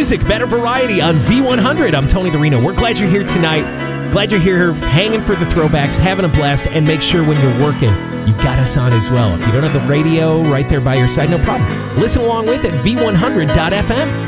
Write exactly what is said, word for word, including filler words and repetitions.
music, better variety on V one hundred. I'm Tony the Reno. We're glad you're here tonight. Glad you're here hanging for the throwbacks, having a blast, and make sure when you're working, you've got us on as well. If you don't have the radio right there by your side, no problem. Listen along with it, V one hundred dot F M.